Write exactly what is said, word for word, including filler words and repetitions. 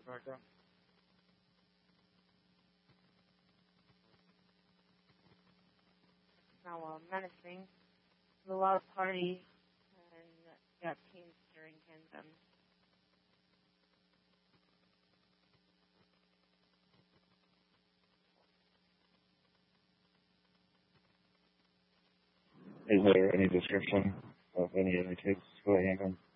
background. Now, uh, menacing. There's a lot of party and got teens during handguns. Is there any description of any other kids with a handgun?